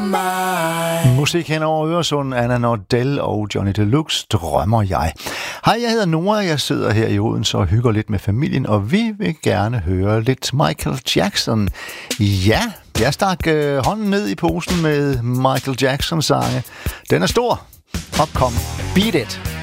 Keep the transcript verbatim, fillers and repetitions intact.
mig. Musik hen over Øresund, Anna Nordell og Johnny Deluxe, Drømmer jeg. Hej, jeg hedder Nora, jeg sidder her i Odense og hygger lidt med familien, og vi vil gerne høre lidt Michael Jackson. Ja, jeg stak øh, hånden ned i posen med Michael Jackson-sange. Den er stor. Opkom. Beat It.